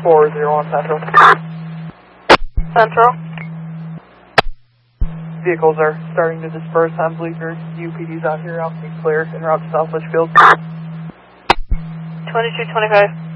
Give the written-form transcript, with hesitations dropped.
401 Central. Central. Vehicles are starting to disperse on Bleecker. UPD's out here, out clear, en route to South Litchfield. 2225.